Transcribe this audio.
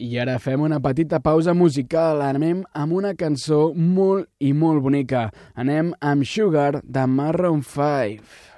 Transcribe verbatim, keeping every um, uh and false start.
I ara fem una petita pausa musical. Anem amb una cançó molt i molt bonica. Anem amb Sugar de Maroon five.